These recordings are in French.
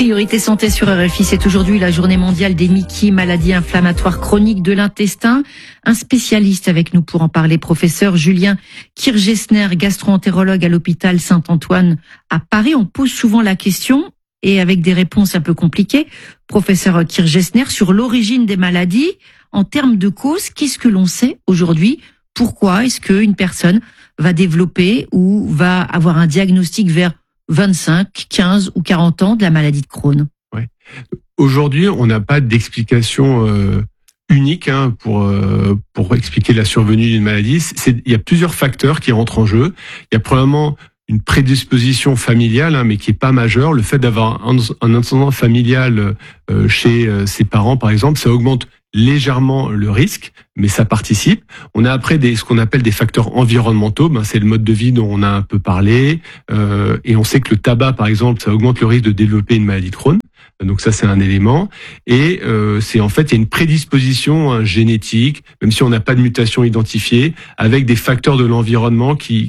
Priorité santé sur RFI, c'est aujourd'hui la journée mondiale des MICI, maladies inflammatoires chroniques de l'intestin. Un spécialiste avec nous pour en parler, professeur Julien Kirchgessner, gastro-entérologue à l'hôpital Saint-Antoine à Paris. On pose souvent la question, et avec des réponses un peu compliquées, professeur Kirchgessner, sur l'origine des maladies. En termes de cause, qu'est-ce que l'on sait aujourd'hui? Pourquoi est-ce qu'une personne va développer ou va avoir un diagnostic vers 25, 15 ou 40 ans de la maladie de Crohn? Ouais. Aujourd'hui, on n'a pas d'explication unique pour expliquer la survenue d'une maladie. Il y a plusieurs facteurs qui rentrent en jeu. Il y a probablement une prédisposition familiale, mais qui est pas majeure. Le fait d'avoir un antécédent familial chez ses parents, par exemple, ça augmente légèrement le risque, mais ça participe. On a après ce qu'on appelle des facteurs environnementaux. C'est le mode de vie dont on a un peu parlé, et on sait que le tabac, par exemple, ça augmente le risque de développer une maladie de Crohn. Donc ça, c'est un élément. Et c'est en fait, il y a une prédisposition génétique, même si on n'a pas de mutation identifiée, avec des facteurs de l'environnement qui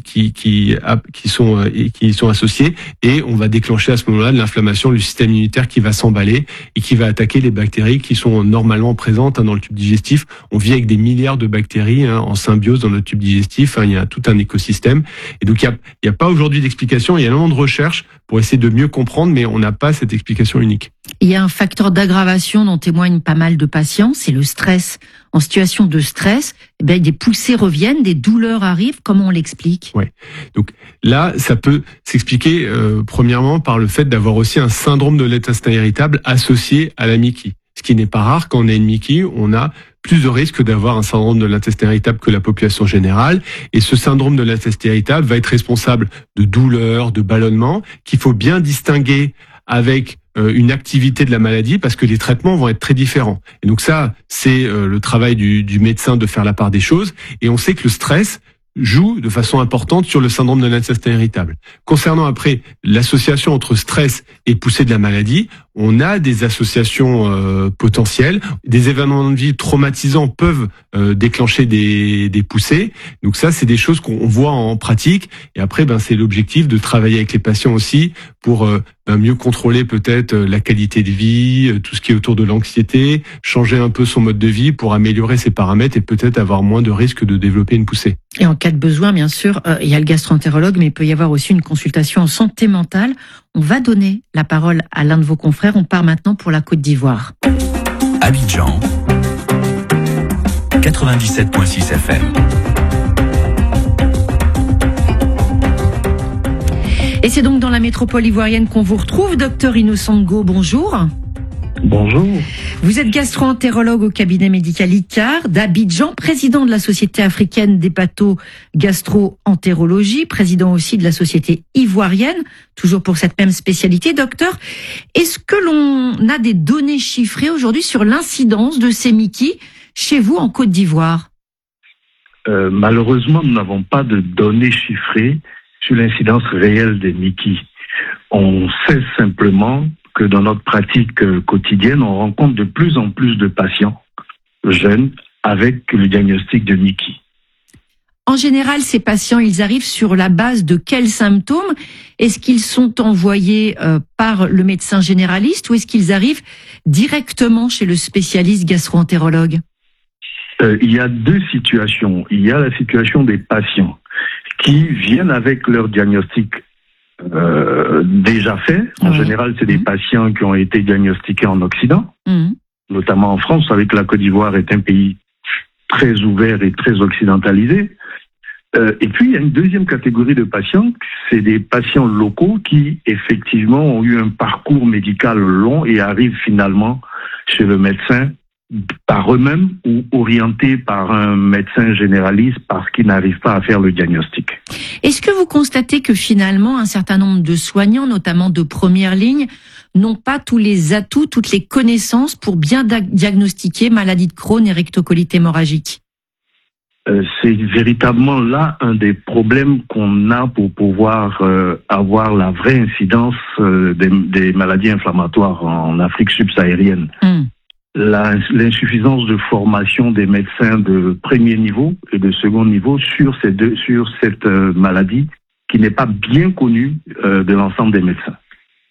sont associés. Et on va déclencher à ce moment-là de l'inflammation du système immunitaire qui va s'emballer et qui va attaquer les bactéries qui sont normalement présentes dans le tube digestif. On vit avec des milliards de bactéries en symbiose dans le tube digestif. Il y a tout un écosystème. Et donc, il n'y a pas aujourd'hui d'explication. Il y a énormément de recherches pour essayer de mieux comprendre, mais on n'a pas cette explication unique. Il y a un facteur d'aggravation dont témoignent pas mal de patients, c'est le stress. En situation de stress, des poussées reviennent, des douleurs arrivent. Comment on l'explique? Ouais. Donc là, ça peut s'expliquer premièrement par le fait d'avoir aussi un syndrome de l'intestin irritable associé à la MICI. Ce qui n'est pas rare quand on a une MICI, on a plus de risques d'avoir un syndrome de l'intestin irritable que la population générale. Et ce syndrome de l'intestin irritable va être responsable de douleurs, de ballonnements, qu'il faut bien distinguer avec une activité de la maladie, parce que les traitements vont être très différents. Et donc ça, c'est le travail du médecin de faire la part des choses. Et on sait que le stress joue de façon importante sur le syndrome de l'intestin irritable. Concernant après l'association entre stress et poussée de la maladie, on a des associations potentielles. Des événements de vie traumatisants peuvent déclencher des poussées. Donc ça, c'est des choses qu'on voit en pratique. Et après, c'est l'objectif de travailler avec les patients aussi pour mieux contrôler peut-être la qualité de vie, tout ce qui est autour de l'anxiété, changer un peu son mode de vie pour améliorer ses paramètres et peut-être avoir moins de risques de développer une poussée. Et en cas de besoin, bien sûr, il y a le gastro-entérologue, mais il peut y avoir aussi une consultation en santé mentale. On va donner la parole à l'un de vos confrères. On part maintenant pour la Côte d'Ivoire. Abidjan, 97.6 FM. Et c'est donc dans la métropole ivoirienne qu'on vous retrouve, docteur Innocent-Ngo, bonjour. Bonjour. Vous êtes gastro-entérologue au cabinet médical ICAR d'Abidjan, président de la Société africaine d'hépato-gastro-entérologie, président aussi de la Société ivoirienne, toujours pour cette même spécialité. Docteur, est-ce que l'on a des données chiffrées aujourd'hui sur l'incidence de ces MICI chez vous en Côte d'Ivoire? Malheureusement, nous n'avons pas de données chiffrées sur l'incidence réelle des MICI. On sait simplement que dans notre pratique quotidienne, on rencontre de plus en plus de patients jeunes avec le diagnostic de MICI. En général, ces patients, ils arrivent sur la base de quels symptômes? Est-ce qu'ils sont envoyés par le médecin généraliste ou est-ce qu'ils arrivent directement chez le spécialiste gastro-entérologue? Il y a deux situations. Il y a la situation des patients qui viennent avec leur diagnostic déjà fait. En général, c'est des patients qui ont été diagnostiqués en Occident, notamment en France. Vous savez que la Côte d'Ivoire est un pays très ouvert et très occidentalisé. Et puis, il y a une deuxième catégorie de patients, c'est des patients locaux qui, effectivement, ont eu un parcours médical long et arrivent finalement chez le médecin par eux-mêmes ou orientés par un médecin généraliste parce qu'ils n'arrivent pas à faire le diagnostic. Est-ce que vous constatez que finalement un certain nombre de soignants, notamment de première ligne, n'ont pas tous les atouts, toutes les connaissances pour bien diagnostiquer maladie de Crohn et rectocolite hémorragique? C'est véritablement là un des problèmes qu'on a pour pouvoir avoir la vraie incidence des maladies inflammatoires en Afrique subsaharienne. L'insuffisance de formation des médecins de premier niveau et de second niveau sur cette maladie qui n'est pas bien connue de l'ensemble des médecins.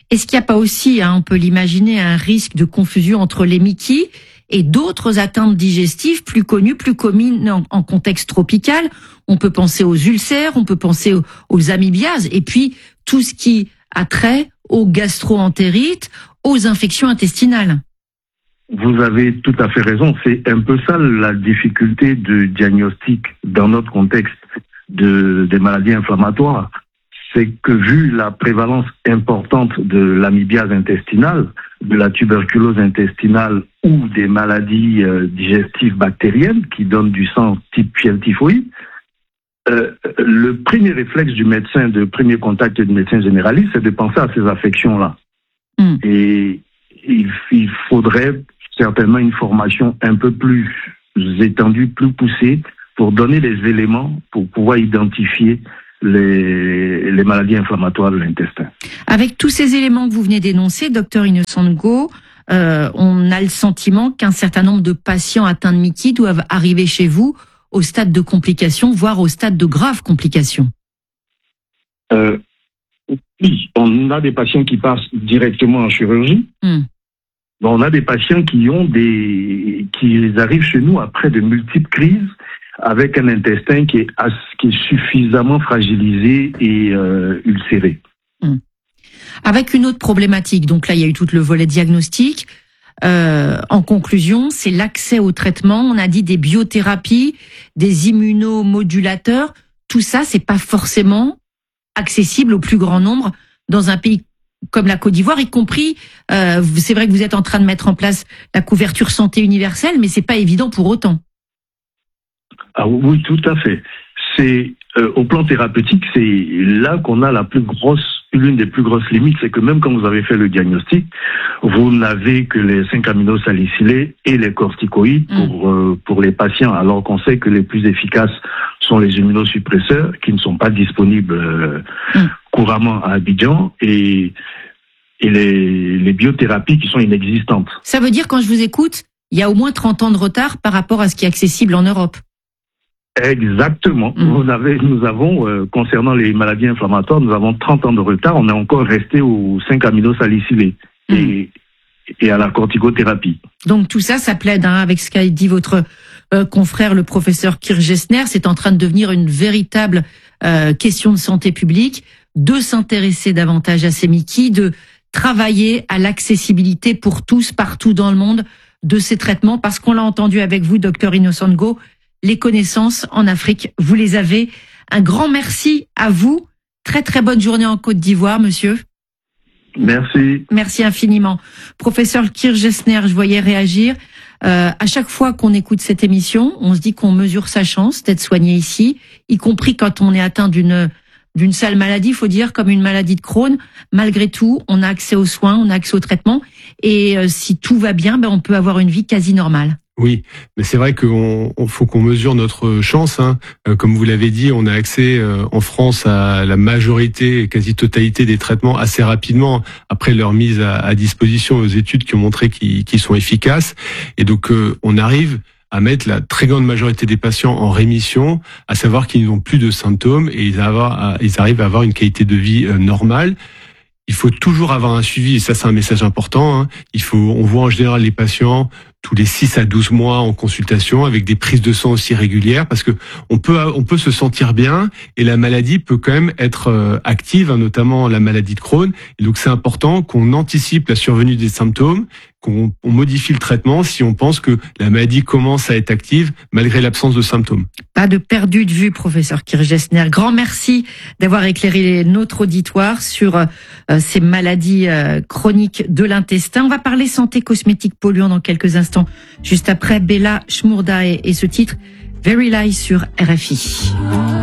Est-ce qu'il n'y a pas aussi, on peut l'imaginer, un risque de confusion entre les Mickey et d'autres atteintes digestives plus connues, plus communes en contexte tropical? On peut penser aux ulcères, on peut penser aux amibiases, et puis tout ce qui a trait aux gastro-entérites, aux infections intestinales. Vous avez tout à fait raison. C'est un peu ça la difficulté de diagnostic dans notre contexte des maladies inflammatoires. C'est que vu la prévalence importante de l'amibiase intestinale, de la tuberculose intestinale ou des maladies digestives bactériennes qui donnent du sang type fièvre typhoïde, le premier réflexe du médecin de premier contact du médecin généraliste, c'est de penser à ces affections-là. Et il faudrait certainement une formation un peu plus étendue, plus poussée, pour donner les éléments pour pouvoir identifier les maladies inflammatoires de l'intestin. Avec tous ces éléments que vous venez d'énoncer, Dr Innocent Ngo, on a le sentiment qu'un certain nombre de patients atteints de Mickey doivent arriver chez vous au stade de complications, voire au stade de graves complications. Oui, on a des patients qui passent directement en chirurgie. On a des patients qui arrivent chez nous après de multiples crises, avec un intestin qui est suffisamment fragilisé et ulcéré. Avec une autre problématique, donc là il y a eu tout le volet diagnostic. En conclusion, c'est l'accès au traitement. On a dit des biothérapies, des immunomodulateurs. Tout ça, c'est pas forcément accessible au plus grand nombre dans un pays comme la Côte d'Ivoire, y compris. C'est vrai que vous êtes en train de mettre en place la couverture santé universelle, mais c'est pas évident pour autant. Ah oui, tout à fait. C'est au plan thérapeutique, c'est là qu'on a l'une des plus grosses limites, c'est que même quand vous avez fait le diagnostic, vous n'avez que les 5 aminosalicylés et les corticoïdes pour les patients, alors qu'on sait que les plus efficaces sont les immunosuppresseurs qui ne sont pas disponibles couramment à Abidjan et les biothérapies qui sont inexistantes. Ça veut dire, quand je vous écoute, il y a au moins 30 ans de retard par rapport à ce qui est accessible en Europe. Exactement. Nous avons, concernant les maladies inflammatoires, nous avons 30 ans de retard. On est encore resté aux 5 aminosalicylés et à la corticothérapie. Donc tout ça, ça plaide avec ce qu'a dit votre confrère, le professeur Kirchgessner. C'est en train de devenir une véritable question de santé publique, de s'intéresser davantage à ces Mickey, de travailler à l'accessibilité pour tous, partout dans le monde, de ces traitements, parce qu'on l'a entendu avec vous, Dr Innocent Ngo, les connaissances en Afrique, vous les avez. Un grand merci à vous. Très très bonne journée en Côte d'Ivoire, monsieur. Merci. Merci infiniment. Professeur Kirchgessner, je voyais réagir. À chaque fois qu'on écoute cette émission, on se dit qu'on mesure sa chance d'être soigné ici, y compris quand on est atteint d'une sale maladie, il faut dire, comme une maladie de Crohn. Malgré tout, on a accès aux soins, on a accès au traitement, et si tout va bien, on peut avoir une vie quasi normale. Oui, mais c'est vrai qu'il faut qu'on mesure notre chance. Comme vous l'avez dit, on a accès en France à la majorité, quasi-totalité des traitements assez rapidement après leur mise à disposition, aux études qui ont montré qu'ils sont efficaces. Et donc, on arrive à mettre la très grande majorité des patients en rémission, à savoir qu'ils n'ont plus de symptômes et ils arrivent à avoir une qualité de vie normale. Il faut toujours avoir un suivi, et ça c'est un message important. On voit en général les patients tous les 6 à 12 mois en consultation, avec des prises de sang aussi régulières, parce que on peut se sentir bien et la maladie peut quand même être active, notamment la maladie de Crohn. Et donc c'est important qu'on anticipe la survenue des symptômes, qu'on modifie le traitement si on pense que la maladie commence à être active malgré l'absence de symptômes. Pas de perdu de vue, professeur Kirchgessner. Grand merci d'avoir éclairé notre auditoire sur ces maladies chroniques de l'intestin. On va parler santé cosmétique polluant dans quelques instants, juste après Bella Shmurda et ce titre Very Light sur RFI.